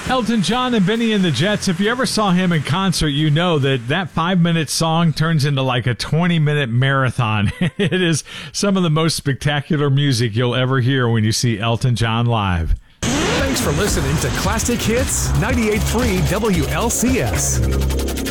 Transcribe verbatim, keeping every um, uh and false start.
Elton John and Benny and the Jets, if you ever saw him in concert, you know that that five-minute song turns into like a twenty-minute marathon. It is some of the most spectacular music you'll ever hear when you see Elton John live. Thanks for listening to Classic Hits ninety-eight point three W L C S.